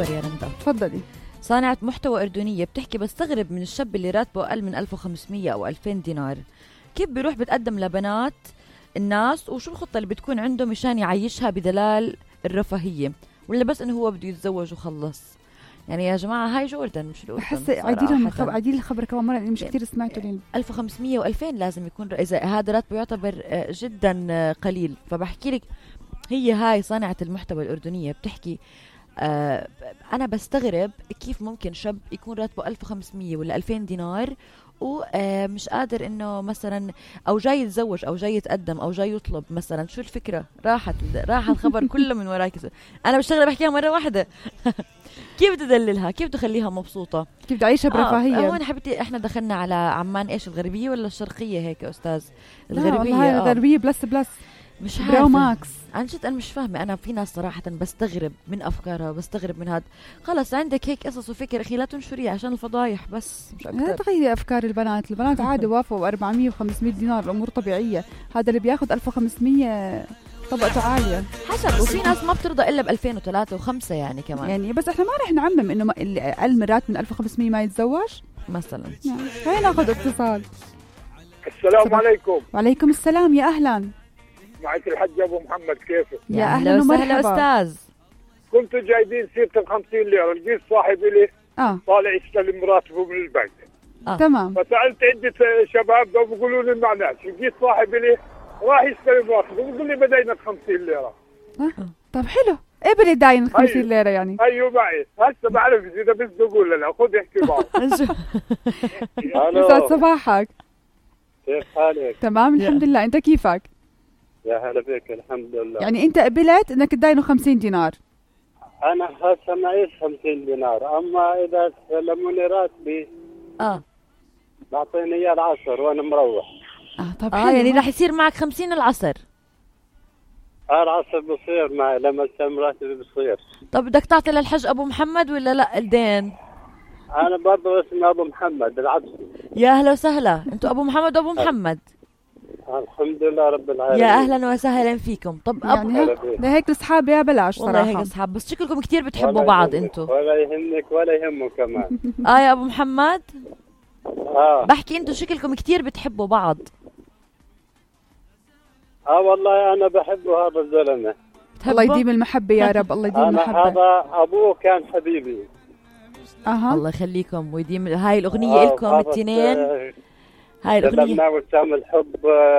خبر يا رندا. تفضلي. صانعة محتوى أردنية بتحكي بستغرب من الشاب اللي راتبه أقل من 1500 أو 2000 دينار، كيف بيروح بتقدم لبنات الناس وشو الخطة اللي بتكون عنده مشان يعيشها بدلال الرفاهية، ولا بس إنه هو بده يتزوج وخلص؟ يعني يا جماعة هاي جوردن مش الأردن. بحس عديل الخبر كمان مرة، مش كتير سمعته لين 1500 و2000 لازم يكون، إذا هذا راتبه يعتبر جدا قليل. فبحكي لك هي هاي صانعة المحتوى الأردنية بتحكي أنا بستغرب كيف ممكن شاب يكون راتبه 1500 ولا 2000 دينار ومش قادر إنه مثلا أو جاي يتزوج أو جاي يتقدم أو جاي يطلب مثلا. شو الفكرة؟ راح الخبر كله من وراك. أنا بشتغل بحكيها مرة واحدة. كيف تدللها؟ كيف تخليها مبسوطة؟ كيف تعيشها برفاهية؟ هون حبيبتي احنا دخلنا على عمان. ايش الغربية ولا الشرقية هيك أستاذ؟ الغربية. الغربية بلس مش برو ماكس. عن جد أنا مش فاهمة. أنا في ناس صراحة بستغرب من أفكارها، بستغرب من هذا. خلص عندك هيك قصص وفكر أخي، لا تنشريه عشان الفضايح بس مش أكتر. لا تغيري أفكار البنات عادي وافوا 400 و500 دينار، الأمور طبيعية. هذا اللي بياخد 1500 طبقته عالية حسب، وفي ناس ما بترضى إلا ب2003 و5 يعني كمان. يعني بس إحنا ما رح نعمم إنه اللي أقل مرات من 1500 ما يتزوج مثلا. يعني خلينا ناخذ اتصال. السلام عليكم. وعليكم السلام، يا أهلا. معك الحج أبو محمد، كيفك؟ يا أهلا ومرحبا أستاذ. كنتوا جايبين سيرة 50 ليرة، لقيت صاحبي لي طالع يستلم راتبه من البنك. تمام. فسألت عدة شباب بيقولوا لي معناش، لقيت صاحبي لي راح يستلم راتبه بيقول لي بدينا 50 ليرة. طب حلو، قبل داين 50 ليرة يعني. أيوه معي هسه بعرف إذا بس بقول له خذ احكي معه. يسعد صباحك. كيف حالك؟ تمام الحمد لله، أنت كيفك؟ يا هلا بك. الحمد لله. يعني أنت قبلت إنك تداينه 50 دينار؟ أنا هسه معيش 50 دينار، أما إذا سلموني راتبي بعطيني إياه العصر وأنا مروح. طب يعني راح يصير معك 50 العصر. العصر بصير معي لما استلم راتبي بصير. طب بدك تعطي للحج أبو محمد ولا لا الدين؟ أنا برضه اسمي أبو محمد العبسي. يا أهلا وسهلا، أنتوا أبو محمد وأبو محمد. الحمد لله رب العالمين. يا أهلا وسهلا فيكم. طب يعني هيك أصحاب يا بلاش صراحة. والله هيك أصحاب، بس شكلكم كتير بتحبوا بعض أنتوا. ولا يهمك ولا يهمه كمان. يا أبو محمد. بحكي أنتوا شكلكم كتير بتحبوا بعض. والله أنا بحبه هذا الزلمة. الله يديم المحبة يا رب. الله يديم المحبة. هذا أبوه كان حبيبي. الله يخليكم ويديم. هاي الأغنية لكم التنين. هاي الأغنية لما وسام الحب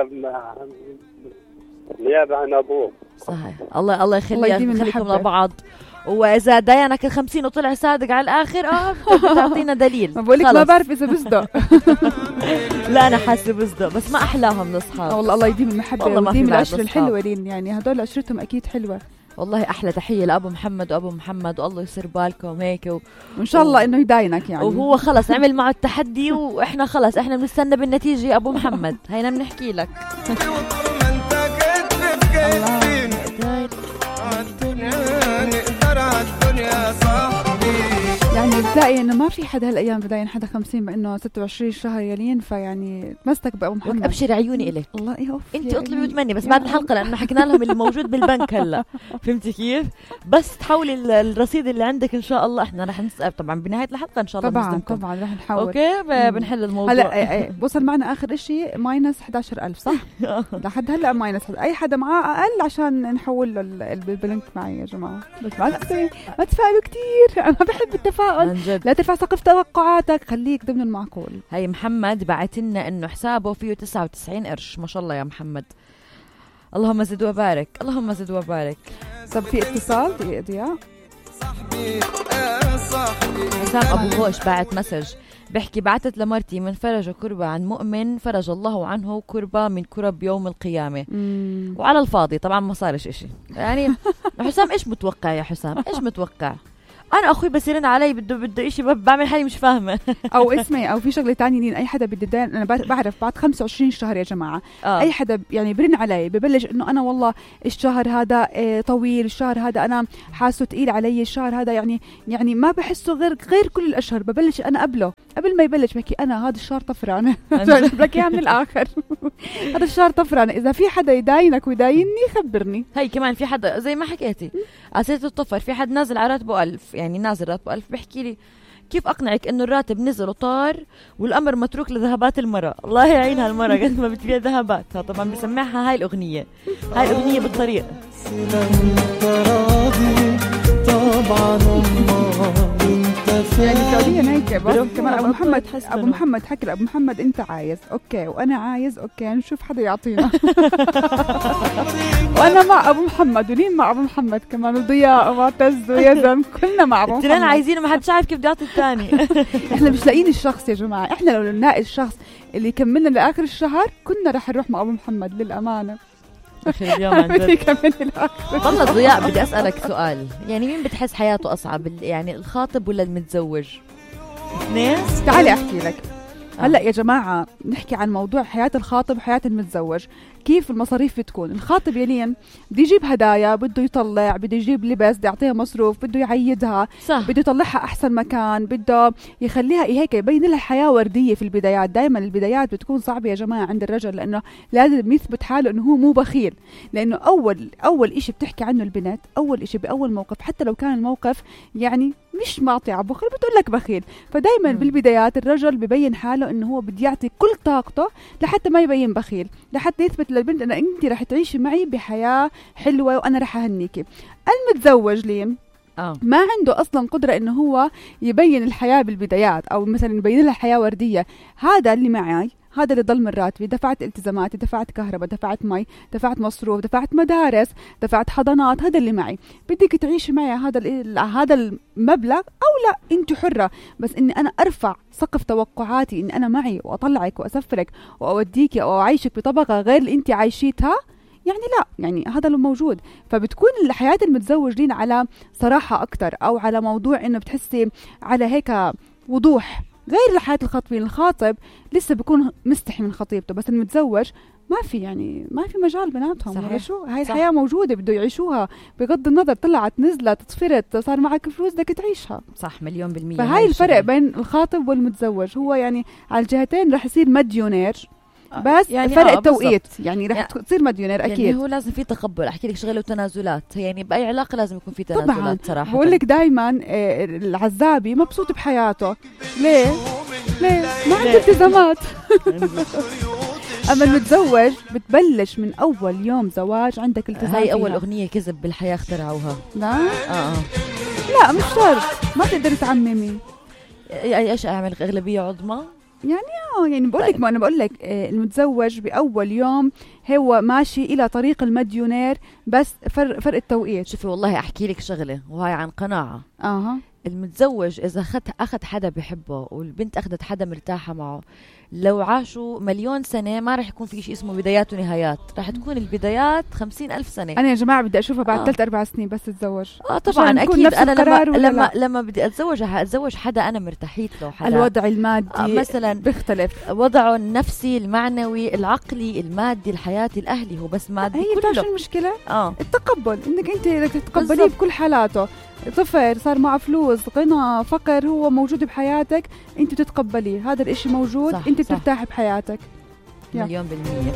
نيابة عن أبوه. صحيح. الله يخليكم لبعض. وإذا داينك 50 وطلع صادق على الآخر بتعطينا دليل. ما بقولك ما بعرف إذا بصدق. لا أنا حاسة بصدق، بس ما أحلاهم الأصحاب. والله الله يديم المحبة ويديم العشرة الحلوة لين، يعني هدول عشرتهم أكيد حلوة. والله أحلى تحية لأبو محمد وأبو محمد، والله يسر بالكم هيك وإن شاء الله إنه يداينك يعني. وهو خلص عمل معه التحدي وإحنا خلص إحنا بنستنى بالنتيجة يا أبو محمد. هينا بنحكي لك. يعني بتلاقي انه ما في حدا هالايام بداين حدا 50 بانه 26 شهر يلين، فيعني تمسك بأبو محمد. ابشر عيوني إلك. الله يوفق. انت اطلبي وتمني بس بعد الحلقه، لانه حكينا لهم اللي موجود بالبنك هلا. فهمتي كيف؟ بس تحولي الرصيد اللي عندك ان شاء الله. احنا رح نسال طبعا بنهايه الحلقه ان شاء الله. طبعا رح نحاول. اوكي بنحل الموضوع. هلا وصل معنا اخر شيء ماينس 11,000 صح؟ لحد هلا ماينس. اي حدا معاه اقل عشان نحول له البنك معي يا جماعه. بس ما تفائلوا كثير. انا بحب التفاؤل. لا ترفع سقف توقعاتك، خليك ضمن المعقول. هاي محمد بعت لنا انه حسابه فيه 99 قرش. ما شاء الله يا محمد، اللهم زد وبارك، اللهم زد وبارك. طب في اتصال ضياء. حسام ابو غوش بعت مسج بحكي بعتت لمرتي من فرج كربة عن مؤمن فرج الله عنه كربة من كرب يوم القيامة. وعلى الفاضي طبعا ما صارش اشي. يعني حسام ايش متوقع يا حسام؟ ايش متوقع؟ انا اخوي بس يرن علي بده شيء بعمل حالي مش فاهمه. او اسمعي، او في شغله ثانيه لين اي حدا بده انا بعرف بعد 25 شهر يا جماعه. اي حدا يعني برن علي ببلش انه انا والله الشهر هذا طويل، الشهر هذا انا حاسه ثقيل علي، الشهر هذا يعني ما بحسه غير كل الاشهر. ببلش انا قبل ما يبلش بحكي انا هذا الشهر طفران. بحكي من الاخر. هذا الشهر طفران. اذا في حدا يداينك ويدايني خبرني. هي كمان في حدا زي ما حكيتي عسيرة الطفر، في حد نازل على راتبه 1000 يعني نازل راتبه 1000 بحكي لي كيف أقنعك إنه الراتب نزل وطار والأمر متروك لذهبات المرأة. الله يعين هالمرة قد ما بتبيع ذهبات. طبعا بسمعها هاي الأغنية بالطريق. يعني فعليا هيك كمان ابو محمد حكى ابو محمد انت عايز اوكي وانا عايز اوكي نشوف حدا يعطينا. وانا مع ابو محمد ولين مع ابو محمد كمان وضياء ومعتز ويزن كلنا مع ابو محمد. الاثنين عايزين ما حد عارف كيف بده يعطي الثاني. احنا مش لاقيين الشخص يا جماعه. احنا لو نلاقي الشخص اللي يكملنا لاخر الشهر كنا رح نروح مع ابو محمد للامانه. والله ضياء بدي أسألك سؤال. يعني مين بتحس حياته أصعب يعني الخاطب ولا المتزوج؟ اثنين. تعالي أحكي لك. هلأ يا جماعة نحكي عن موضوع حياة الخاطب وحياة المتزوج. كيف المصاريف بتكون؟ الخاطب يلين بده يجيب هدايا، بده يطلع، بده يجيب لبس، بده يعطيها مصروف، بده يعيدها، صح. بده يطلعها أحسن مكان، بده يخليها هيك يبين لها حياة وردية في البدايات. دائما البدايات بتكون صعبة يا جماعة عند الرجل لأنه لازم يثبت حاله إنه هو مو بخيل. لأنه أول إشي بتحكي عنه البنت، أول إشي بأول موقف حتى لو كان الموقف يعني مش معطي على بخل بتقول لك بخيل. فدايما بالبدايات الرجل ببين حاله إنه هو بده يعطي كل طاقته لحتى ما يبين بخيل، لحتى يثبت للبنت أن أنت رح تعيشي معي بحياة حلوة وأنا رح أهنيكي. المتزوج لين ما عنده أصلا قدرة إنه هو يبين الحياة بالبدايات أو مثلا يبين لها حياة وردية. هذا اللي معي، هذا اللي ضل من راتبي، دفعت التزاماتي، دفعت كهرباء، دفعت مي، دفعت مصروف، دفعت مدارس، دفعت حضانات، هذا اللي معي. بدك تعيشي معي هذا المبلغ أو لا أنت حرة، بس إني أنا أرفع سقف توقعاتي إن أنا معي وأطلعك وأسفرك وأوديك أو أعيشك بطبقة غير اللي أنت عايشيتها، يعني لا، يعني هذا اللي موجود. فبتكون حياة المتزوجين على صراحة أكتر أو على موضوع إنه بتحسي على هيك وضوح غير لحياة الخاطبين. الخاطب لسه بيكون مستحي من خطيبته، بس المتزوج ما في مجال بيناتهم. ولا شو هاي الحياة موجودة بده يعيشوها بغض النظر طلعت نزلت طفرت صار معك فلوس بدك تعيشها. صح 100%. فهاي الفرق بين الخاطب والمتزوج. هو يعني على الجهتين رح يصير مديونير بس يعني فرق التوقيت يعني رح تصير مديونير اكيد. يعني هو لازم في تقبل. احكي لك شغله وتنازلات. يعني باي علاقه لازم يكون في تنازلات طبعا. صراحه. بقول لك دائما العزابي مبسوط بحياته. ليه ما عنده التزامات. اما المتزوج بتبلش من اول يوم زواج عندك التزام. هاي اول اغنيه كذب بالحياه اخترعوها. لا لا مش شرط، ما تقدر تعممي. ايش اعمل اغلبيه عظمى يعني بقول لك. ما انا بقول لك المتزوج باول يوم هو ماشي الى طريق المديونير، بس فرق التوقيت. شوفي والله احكي لك شغله وهاي عن قناعه. المتزوج اذا اخذ حدا بحبه والبنت اخذت حدا مرتاحه معه، لو عاشوا 1,000,000 سنه ما رح يكون في شيء اسمه بدايات ونهايات. رح تكون البدايات 50,000 سنه. انا يا جماعه بدي اشوفها بعد 3-4 سنين بس اتزوج. طبعا اكيد. انا لما بدي اتزوج حدا انا مرتاحيت له. حدا الوضع المادي مثلا بيختلف، وضعه النفسي المعنوي العقلي المادي الحياتي الاهلي هو بس مادي. هي بتعرف شو المشكله؟ التقبل، انك انت تتقبليه بكل حالاته. طفل صار معه فلوس، غنى، فقر، هو موجود بحياتك، انت تتقبليه. هذا الاشي موجود، انت بترتاح بحياتك 1,000,000%.